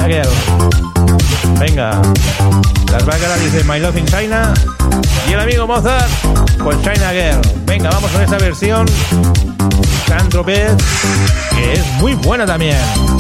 Girl. Venga, las Bácaras dice My Love in China y el amigo Mozart con China Girl. Venga, vamos con esta versión Saint-Tropez, que es muy buena también.